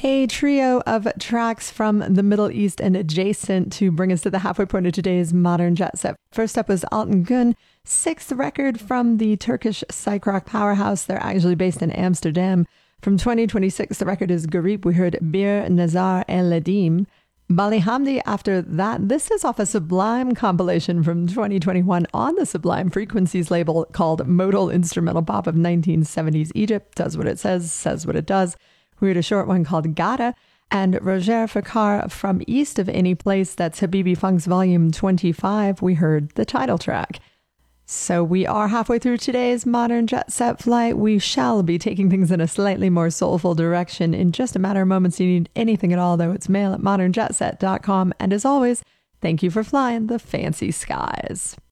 A trio of tracks from the Middle East and adjacent to bring us to the halfway point of today's Modern Jet Set. First up was Altan Gün, sixth record from the Turkish psych rock powerhouse. They're actually based in Amsterdam. From 2026, the record is Garip. We heard Bir Nazar El Ladim. Bali Hamdi after that. This is off a Sublime compilation from 2021 on the Sublime Frequencies label called Modal Instrumental Pop of 1970s Egypt. Does what it says what it does. We heard a short one called Gada, and Roger Fakar from East of Any Place. That's Habibi Funk's Volume 25. We heard the title track. So we are halfway through today's Modern Jet Set flight. We shall be taking things in a slightly more soulful direction in just a matter of moments. You need anything at all, though, it's mail@modernjetset.com. And as always, thank you for flying the fancy skies.